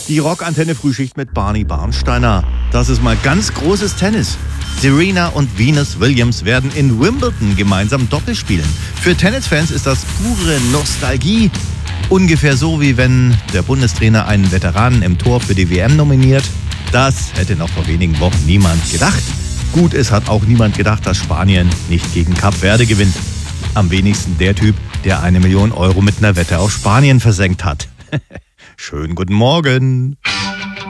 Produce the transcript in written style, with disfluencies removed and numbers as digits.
Die Rockantenne Frühschicht mit Barney Barnsteiner. Das ist mal ganz großes Tennis. Serena und Venus Williams werden in Wimbledon gemeinsam Doppel spielen. Für Tennisfans ist das pure Nostalgie. Ungefähr so, wie wenn der Bundestrainer einen Veteranen im Tor für die WM nominiert. Das hätte noch vor wenigen Wochen niemand gedacht. Gut, es hat auch niemand gedacht, dass Spanien nicht gegen Kap Verde gewinnt. Am wenigsten der Typ, der 1 Million Euro mit einer Wette auf Spanien versenkt hat. Schönen guten Morgen.